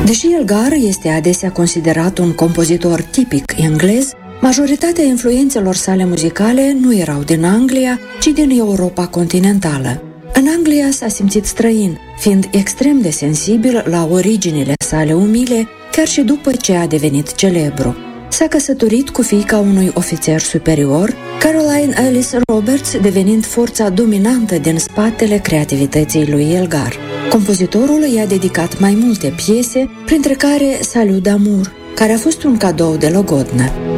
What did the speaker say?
Deși Elgar este adesea considerat un compozitor tipic englez, majoritatea influențelor sale muzicale nu erau din Anglia, ci din Europa continentală. În Anglia s-a simțit străin, fiind extrem de sensibil la originile sale umile, chiar și după ce a devenit celebru. S-a căsătorit cu fiica unui ofițer superior, Caroline Alice Roberts, devenind forța dominantă din spatele creativității lui Elgar. Compozitorul i-a dedicat mai multe piese, printre care Salut d'amour, care a fost un cadou de logodnă.